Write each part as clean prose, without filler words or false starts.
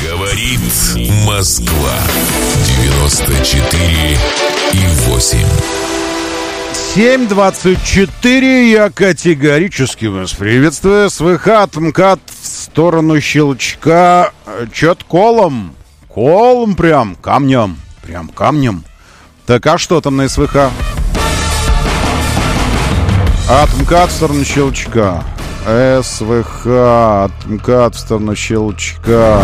Говорит Москва 94,8. 7:24. Я категорически вас приветствую. СВХ МКАД в сторону Щелчка. Чё-то колом. Колом прям. Камнем. Прям камнем. Так, а что там на СВХ? От МКАД в сторону Щелчка. СВХ от МКАД в сторону Щелчка.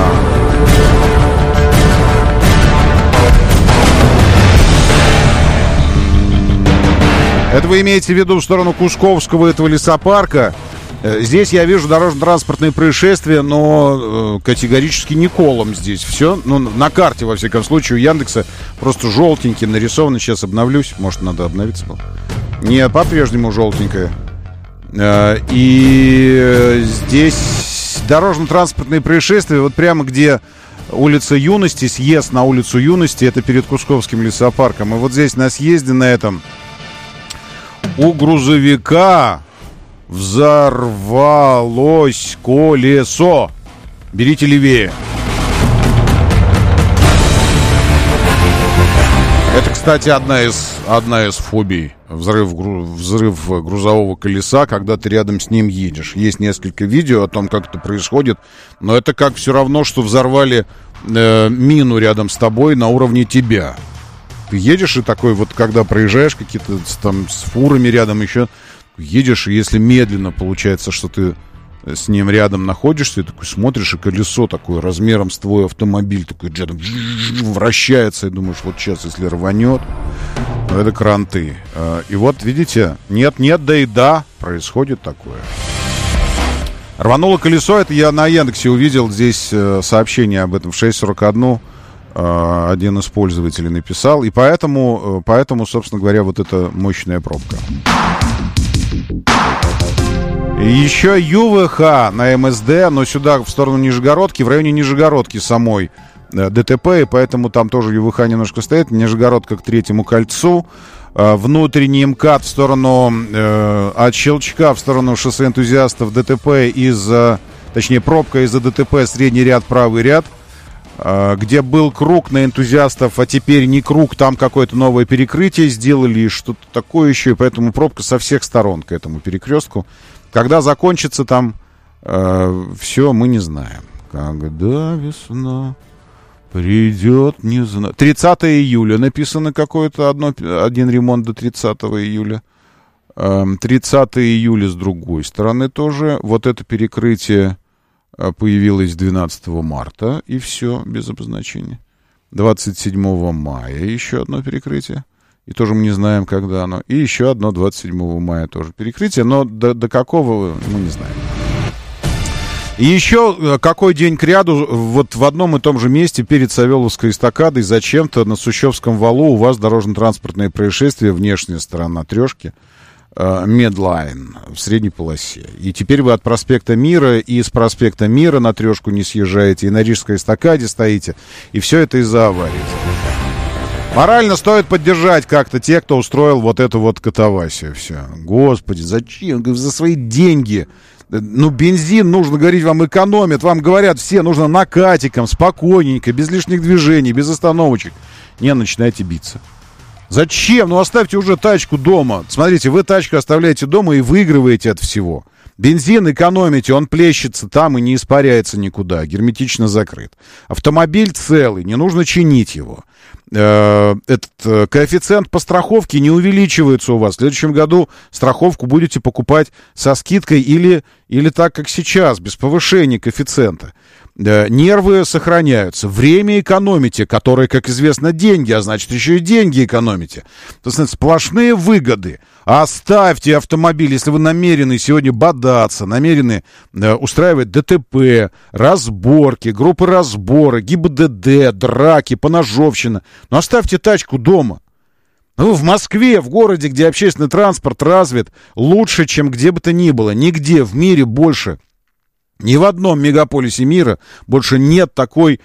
Это вы имеете в виду в сторону Кусковского этого лесопарка? Здесь я вижу дорожно-транспортные происшествия, но категорически не колом здесь все. Ну, на карте, во всяком случае, у Яндекса просто желтенький нарисовано. Сейчас обновлюсь. Может, надо обновиться было. Нет, по-прежнему желтенькое. И здесь дорожно-транспортные происшествия. Вот прямо где улица Юности, съезд на улицу Юности, это перед Кусковским лесопарком. И вот здесь на съезде на этом у грузовика взорвалось колесо. Берите левее. Это, кстати, одна из фобий. Взрыв грузового колеса, когда ты рядом с ним едешь. Есть несколько видео о том, как это происходит. Но это как все равно, что взорвали мину рядом с тобой на уровне тебя. Ты едешь и такой, вот когда проезжаешь какие-то там с фурами рядом еще, едешь, и если медленно получается, что ты с ним рядом находишься, и такой смотришь, и колесо такое размером с твой автомобиль такой вращается, и думаешь, вот сейчас, если рванет, ну это кранты. И вот, видите, нет-нет, да и да, происходит такое. Рвануло колесо, это я на Яндексе увидел здесь сообщение об этом в 6:41. Один из пользователей написал, и поэтому, собственно говоря, вот эта мощная пробка. Еще ЮВХ на МСД, но сюда, в сторону Нижегородки, в районе Нижегородки самой ДТП, и поэтому там тоже ЮВХ немножко стоит. Нижегородка к Третьему кольцу. Внутренний МКАД в сторону, от Щелчка в сторону шоссе Энтузиастов, ДТП точнее пробка из-за ДТП, средний ряд, правый ряд. Где был круг на Энтузиастов, а теперь не круг, там какое-то новое перекрытие сделали и что-то такое еще, и поэтому пробка со всех сторон к этому перекрестку. Когда закончится там все, мы не знаем. Когда весна придет, не знаю. 30 июля написано какой-то один ремонт до 30 июля. 30 июля с другой стороны тоже. Вот это перекрытие появилось 12 марта, и все, без обозначения. 27 мая еще одно перекрытие. И тоже мы не знаем, когда оно. И еще одно 27 мая тоже перекрытие, но до какого мы не знаем. И еще какой день кряду вот в одном и том же месте перед Савеловской эстакадой зачем-то на Сущевском валу у вас дорожно-транспортное происшествие, внешняя сторона трешки, Медлайн в средней полосе. И теперь вы от проспекта Мира и с проспекта Мира на трешку не съезжаете, и на Рижской эстакаде стоите, и все это из-за аварии. Морально стоит поддержать как-то тех, кто устроил вот эту вот катавасию. Все. Господи, зачем? За свои деньги. Ну, бензин, нужно говорить, вам экономят. Вам говорят все, нужно накатиком, спокойненько, без лишних движений, без остановочек. Не начинайте биться. Зачем? Ну, оставьте уже тачку дома. Смотрите, вы тачку оставляете дома и выигрываете от всего. Бензин экономите, он плещется там и не испаряется никуда, герметично закрыт. Автомобиль целый, не нужно чинить его. Этот коэффициент по страховке не увеличивается у вас. В следующем году страховку будете покупать со скидкой или так, как сейчас, без повышения коэффициента. Нервы сохраняются, время экономите, которое, как известно, деньги, а значит, еще и деньги экономите. То есть, сплошные выгоды. Оставьте автомобиль, если вы намерены сегодня бодаться, намерены устраивать ДТП, разборки, группы разбора, ГИБДД, драки, поножовщина. Но оставьте тачку дома. Ну, в Москве, в городе, где общественный транспорт развит лучше, чем где бы то ни было. Нигде в мире больше. Ни в одном мегаполисе мира больше нет такой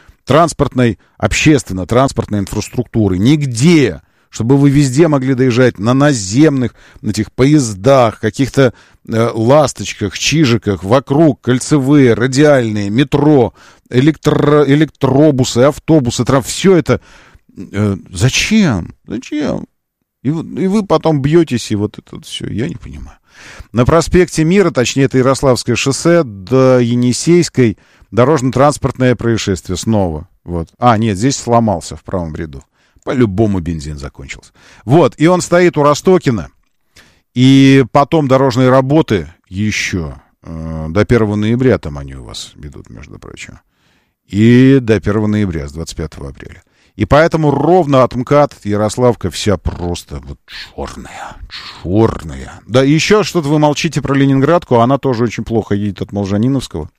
общественно-транспортной инфраструктуры. Нигде. Чтобы вы везде могли доезжать на наземных этих поездах, каких-то ласточках, чижиках, вокруг, кольцевые, радиальные, метро, электробусы, автобусы, все это. Зачем? И вы потом бьетесь, и вот это все, я не понимаю. На проспекте Мира, точнее, это Ярославское шоссе, до Енисейской, дорожно-транспортное происшествие снова. Вот. Нет, здесь сломался в правом ряду. По-любому бензин закончился. Вот, и он стоит у Ростокина. И потом дорожные работы еще до 1 ноября там они у вас ведут, между прочим. И до 1 ноября, с 25 апреля. И поэтому ровно от МКАД Ярославка вся просто вот черная. Да, еще что-то вы молчите про Ленинградку, она тоже очень плохо едет от Молжаниновского.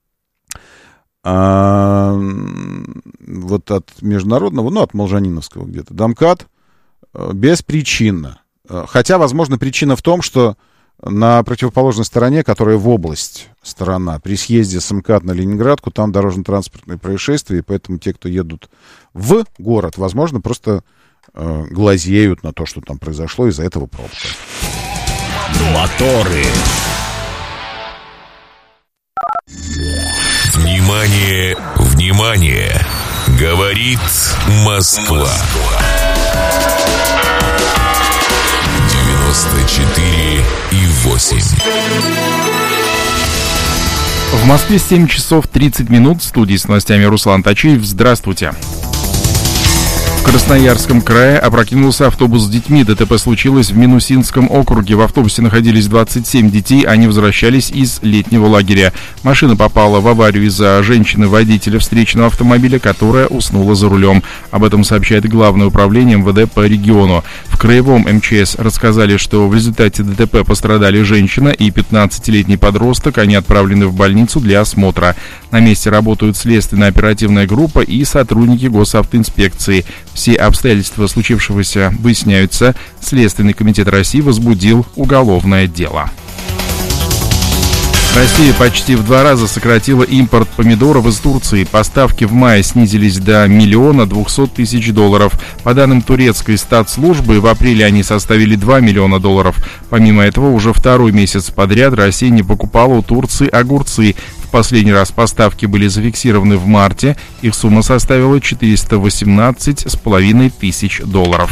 Вот от Международного, от Молжаниновского где-то, до МКАД беспричинно. Хотя, возможно, причина в том, что на противоположной стороне, которая в область сторона, при съезде с МКАД на Ленинградку, там дорожно-транспортные происшествия, и поэтому те, кто едут в город, возможно, просто глазеют на то, что там произошло, из-за этого пробка. Моторы. Внимание, внимание! Говорит Москва. 94,8. В Москве 7 часов 30 минут. В студии с новостями Руслан Тачиев. Здравствуйте. В Красноярском крае опрокинулся автобус с детьми. ДТП случилось в Минусинском округе. В автобусе находились 27 детей. Они возвращались из летнего лагеря. Машина попала в аварию из-за женщины-водителя встречного автомобиля, которая уснула за рулем. Об этом сообщает Главное управление МВД по региону. В краевом МЧС рассказали, что в результате ДТП пострадали женщина и 15-летний подросток. Они отправлены в больницу для осмотра. На месте работают следственно-оперативная группа и сотрудники госавтоинспекции. Все обстоятельства случившегося выясняются. Следственный комитет России возбудил уголовное дело. Россия почти в 2 раза сократила импорт помидоров из Турции. Поставки в мае снизились до $1 200 000. По данным турецкой статслужбы, в апреле они составили $2 миллиона. Помимо этого, уже 2-й месяц подряд Россия не покупала у Турции огурцы. В последний раз поставки были зафиксированы в марте. Их сумма составила $418,5 тысяч.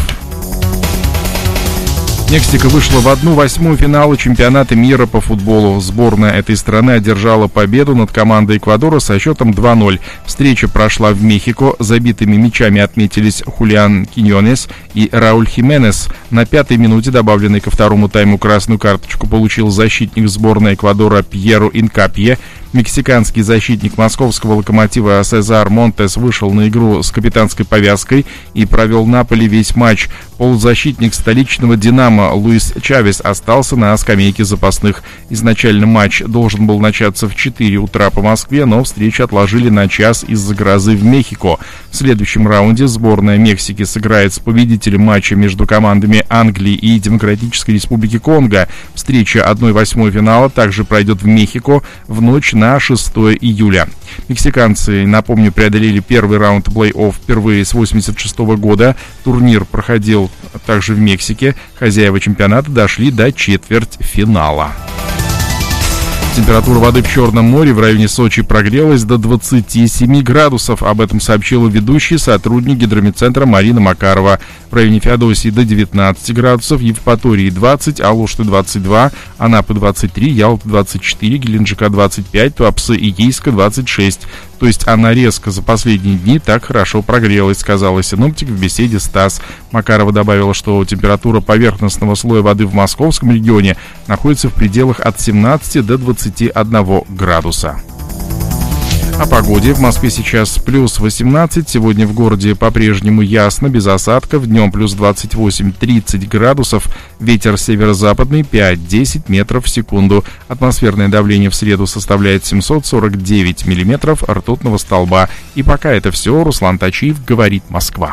Мексика вышла в 1/8 финала чемпионата мира по футболу. Сборная этой страны одержала победу над командой Эквадора со счетом 2-0. Встреча прошла в Мехико. Забитыми мячами отметились Хулиан Киньонес и Рауль Хименес. На 5-й минуте, добавленной ко второму тайму, красную карточку получил защитник сборной Эквадора Пьеру Инкапье. Мексиканский защитник московского «Локомотива» Сезар Монтес вышел на игру с капитанской повязкой и провел Наполи весь матч. Полузащитник столичного «Динамо» Луис Чавес остался на скамейке запасных. Изначально матч должен был начаться в 4 утра по Москве, но встречу отложили на час из-за грозы в Мехико. В следующем раунде сборная Мексики сыграет с победителем матча между командами Англии и Демократической Республики Конго. Встреча 1/8 финала также пройдет в Мехико в ночь на 6 июля. Мексиканцы, напомню, преодолели первый раунд плей-офф впервые с 1986 года. Турнир проходил также в Мексике. Хозяева чемпионата дошли до четвертьфинала. Температура воды в Черном море в районе Сочи прогрелась до 27 градусов. Об этом сообщила ведущий сотрудник гидрометцентра Марина Макарова. В районе Феодосии до 19 градусов, Евпатории 20, Алушты 22, Анапы 23, Ялты 24, Геленджика 25, Туапсе и Ейска 26. То есть она резко за последние дни так хорошо прогрелась, сказала синоптик в беседе с ТАСС. Макарова добавила, что температура поверхностного слоя воды в московском регионе находится в пределах от 17 до 21 градуса. О погоде. В Москве сейчас плюс 18. Сегодня в городе по-прежнему ясно, без осадков. Днем плюс 28-30 градусов. Ветер северо-западный 5-10 метров в секунду. Атмосферное давление в среду составляет 749 миллиметров ртутного столба. И пока это все. Руслан Тачиев, говорит Москва.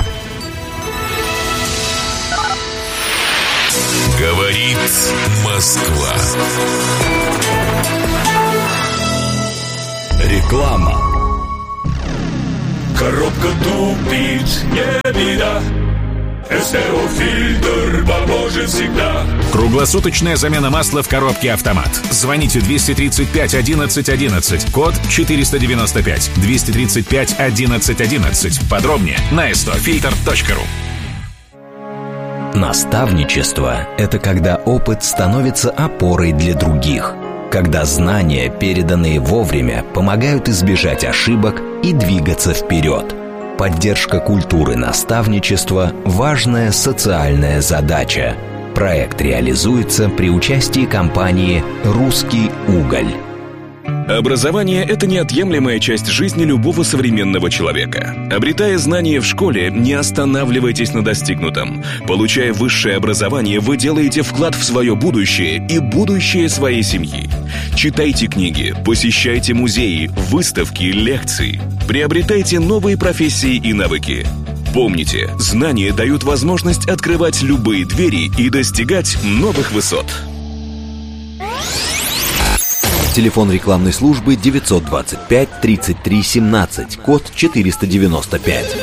Говорит Москва. Реклама. Коробка тупит, не беда. СТО-фильтр поможет всегда. Круглосуточная замена масла в коробке «Автомат». Звоните 235 11 11, код 495, 235 11 11. Подробнее на stofilter.ru. Наставничество – это когда опыт становится опорой для других. Когда знания, переданные вовремя, помогают избежать ошибок и двигаться вперед. Поддержка культуры наставничества – важная социальная задача. Проект реализуется при участии компании «Русский уголь». Образование – это неотъемлемая часть жизни любого современного человека. Обретая знания в школе, не останавливайтесь на достигнутом. Получая высшее образование, вы делаете вклад в свое будущее и будущее своей семьи. Читайте книги, посещайте музеи, выставки, лекции. Приобретайте новые профессии и навыки. Помните, знания дают возможность открывать любые двери и достигать новых высот. Телефон рекламной службы 925 33 17, код 495.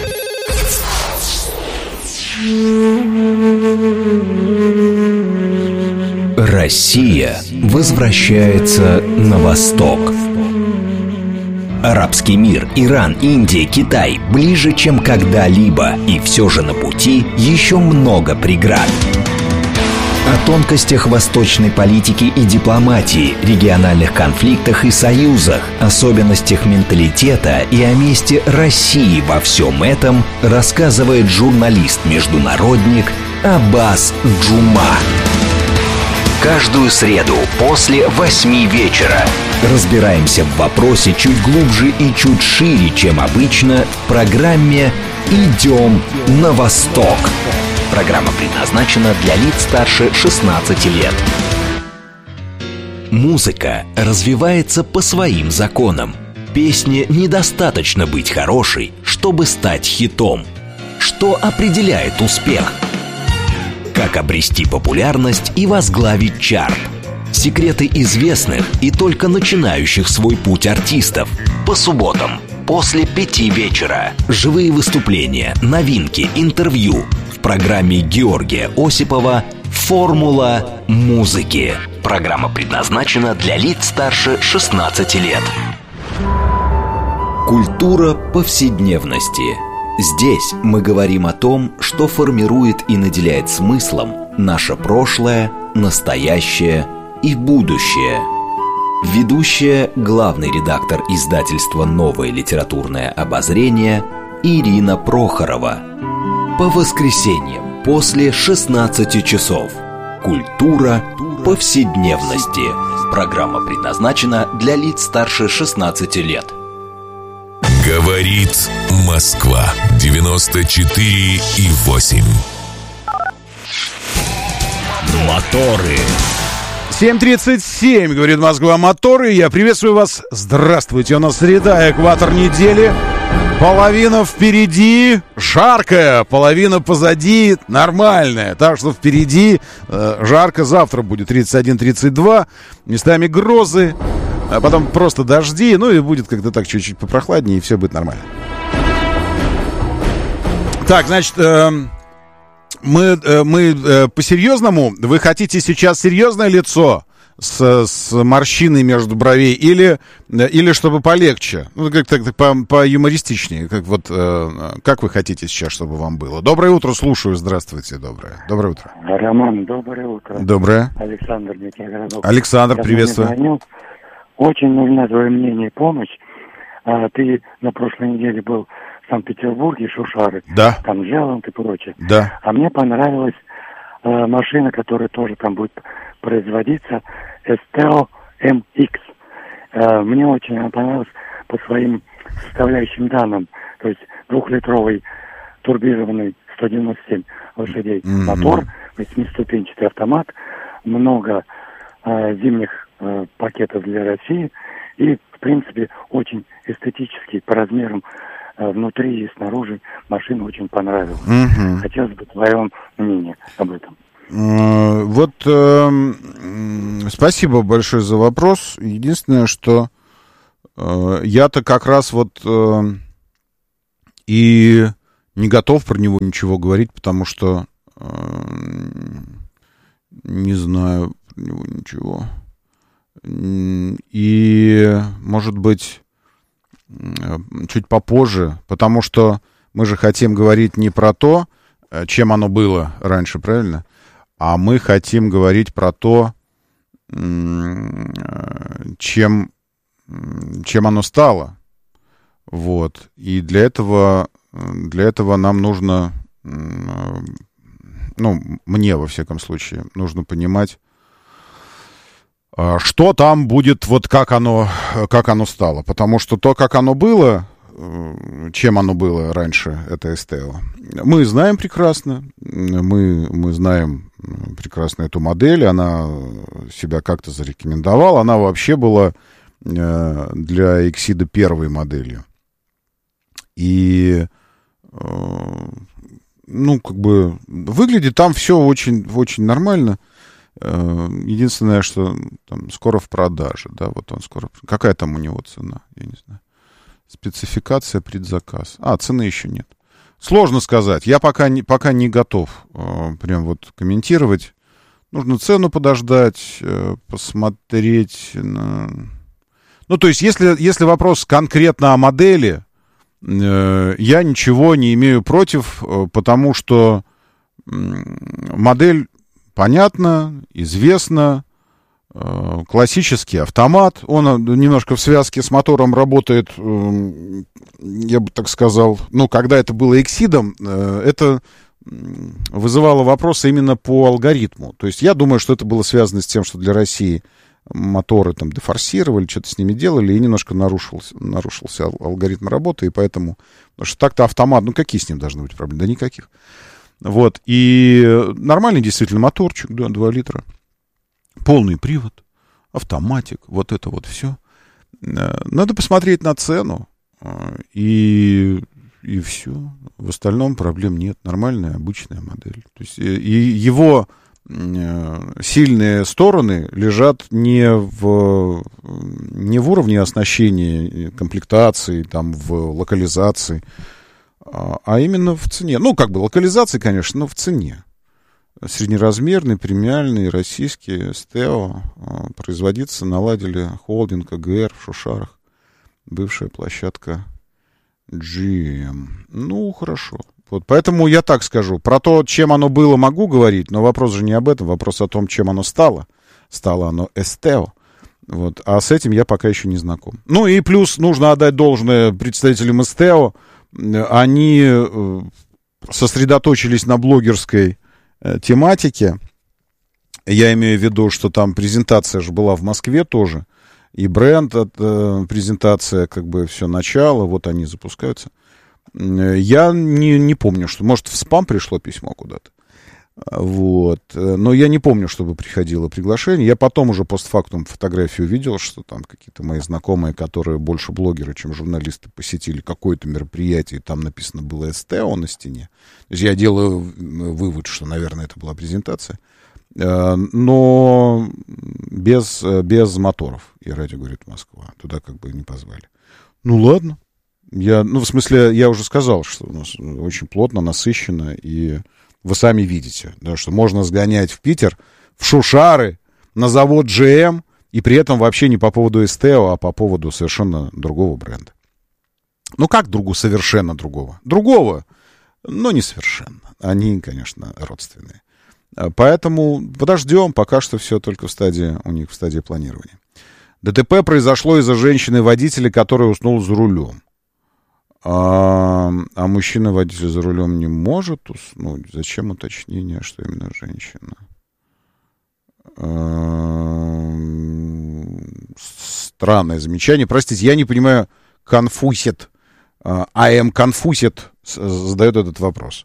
Россия возвращается на восток. Арабский мир, Иран, Индия, Китай ближе, чем когда-либо, и все же на пути еще много преград. О тонкостях восточной политики и дипломатии, региональных конфликтах и союзах, особенностях менталитета и о месте России во всем этом рассказывает журналист-международник Аббас Джума. Каждую среду после 8 вечера разбираемся в вопросе чуть глубже и чуть шире, чем обычно, в программе «Идем на восток». Программа предназначена для лиц старше 16 лет. Музыка развивается по своим законам. Песне недостаточно быть хорошей, чтобы стать хитом. Что определяет успех? Как обрести популярность и возглавить чарт? Секреты известных и только начинающих свой путь артистов. По субботам после 5 вечера. Живые выступления, новинки, интервью. В программе Георгия Осипова «Формула музыки». Программа предназначена для лиц старше 16 лет. Культура повседневности. Здесь мы говорим о том, что формирует и наделяет смыслом наше прошлое, настоящее и будущее. Ведущая, главный редактор издательства «Новое литературное обозрение» Ирина Прохорова. По воскресеньям после 16 часов. Культура повседневности. Программа предназначена для лиц старше 16 лет. Говорит Москва 94,8. Моторы. 7:37, говорит Москва, моторы. Я приветствую вас. Здравствуйте. У нас среда, экватор недели. Половина впереди жаркая, половина позади нормальная. Так что впереди жарко. Завтра будет 31-32. Местами грозы. А потом просто дожди. Ну и будет как-то так чуть-чуть попрохладнее. И все будет нормально. Так, значит... Мы по-серьезному. Вы хотите сейчас серьезное лицо с морщиной между бровей или чтобы полегче? Ну, как-то по-юмористичнее. Как вы хотите сейчас, чтобы вам было? Доброе утро, слушаю. Здравствуйте, доброе утро. Роман, доброе утро. Доброе. Александр, Нижегородок. Александр, приветствую. Очень нужна твое мнение и помощь. Ты на прошлой неделе был в Санкт-Петербурге, Шушары, да. Там Желанд и прочее. Да. А мне понравилась машина, которая тоже там будет производиться, STO MX. Мне очень она понравилась по своим составляющим данным. То есть 2-литровый турбированный 197 лошадей мотор, 8-ступенчатый автомат, много зимних пакетов для России и, в принципе, очень эстетический по размерам внутри и снаружи машина очень понравилась. Хотелось бы твое мнение об этом. Спасибо большое за вопрос. Единственное, что я-то как раз и не готов про него ничего говорить, потому что не знаю про него ничего. И, может быть, чуть попозже, потому что мы же хотим говорить не про то, чем оно было раньше, правильно? А мы хотим говорить про то, чем оно стало. Вот. И для этого нам нужно, мне, во всяком случае, нужно понимать, что там будет, вот как оно стало. Потому что то, как оно было, чем оно было раньше, это СТО, мы знаем прекрасно. Мы знаем прекрасно эту модель. Она себя как-то зарекомендовала. Она вообще была для Exida первой моделью. И, выглядит там все очень, очень нормально. Единственное, что там скоро в продаже, да, вот он скоро... Какая там у него цена? Я не знаю. Спецификация, предзаказ. Цены еще нет. Сложно сказать. Я пока не готов прям вот комментировать. Нужно цену подождать, посмотреть на... то есть, если вопрос конкретно о модели, я ничего не имею против, потому что модель понятна, известна, классический автомат, он немножко в связке с мотором работает, я бы так сказал, когда это было Exid'ом, это вызывало вопросы именно по алгоритму. То есть я думаю, что это было связано с тем, что для России моторы там дефорсировали, что-то с ними делали, и немножко нарушился алгоритм работы, и поэтому... Потому что так-то автомат, какие с ним должны быть проблемы? Да никаких. Вот, и нормальный действительно моторчик, да, 2 литра, полный привод, автоматик, вот это вот все. Надо посмотреть на цену, и все. В остальном проблем нет. Нормальная, обычная модель. То есть, и его сильные стороны лежат не в уровне оснащения, комплектации, там, в локализации, а именно в цене. Локализации, конечно, но в цене. Среднеразмерный, премиальный, российский СТО производиться наладили холдинг АГР в Шушарах. Бывшая площадка GM. Хорошо. Вот, поэтому я так скажу. Про то, чем оно было, могу говорить, но вопрос же не об этом. Вопрос о том, чем оно стало. Стало оно СТО. Вот, а с этим я пока еще не знаком. И плюс нужно отдать должное представителям СТО. Они сосредоточились на блогерской тематике. Я имею в виду, что там презентация же была в Москве тоже. И бренд, презентация, все начало. Вот они запускаются. Я не помню, что... Может, в спам пришло письмо куда-то. Вот. Но я не помню, чтобы приходило приглашение. Я потом уже постфактум фотографию видел, что там какие-то мои знакомые, которые больше блогеры, чем журналисты, посетили какое-то мероприятие, и там написано было СТО на стене. То есть я делаю вывод, что, наверное, это была презентация. Но без моторов. И радио говорит Москва. Туда не позвали. Ладно. Я уже сказал, что у нас очень плотно, насыщенно, и вы сами видите, да, что можно сгонять в Питер, в Шушары, на завод GM, и при этом вообще не по поводу СТО, а по поводу совершенно другого бренда. Совершенно другого? Другого, но не совершенно. Они, конечно, родственные. Поэтому подождем, пока что все только у них в стадии планирования. ДТП произошло из-за женщины-водителя, которая уснула за рулем. А мужчина-водитель за рулем не может уснуть? Зачем уточнение, что именно женщина? Странное замечание. Простите, я не понимаю. Confused. I am confused задает этот вопрос.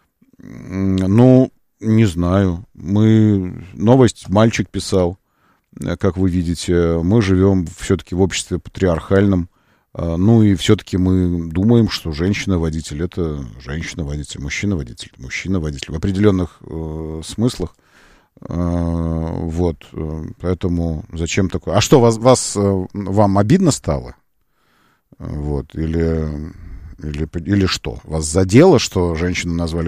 Не знаю. Новость мальчик писал, как вы видите. Мы живем все-таки в обществе патриархальном. И все-таки мы думаем, что женщина-водитель — это женщина-водитель, мужчина-водитель — мужчина-водитель в определенных смыслах. Вот. Поэтому зачем такое? А что, вам обидно стало? Вот. Или Или что? Вас задело, что женщину назвали